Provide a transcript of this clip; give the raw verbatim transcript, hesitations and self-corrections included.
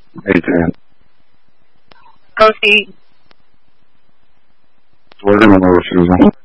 Hey, Dan. Go see. We're going to know, Susan.